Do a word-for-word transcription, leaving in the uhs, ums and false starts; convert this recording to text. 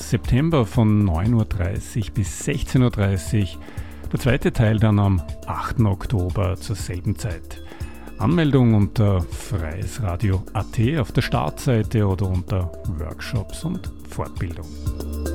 September von neun Uhr dreißig bis sechzehn Uhr dreißig. Der zweite Teil dann am achten Oktober zur selben Zeit. Anmeldung unter freiesradio punkt at auf der Startseite oder unter Workshops und Fortbildung.